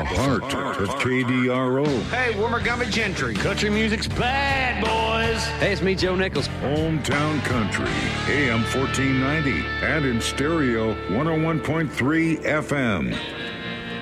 The heart of KDRO. Hey, we're Montgomery Gentry. Country music's bad, boys. Hey, it's me, Joe Nichols. Hometown Country, AM 1490, and in stereo 101.3 FM.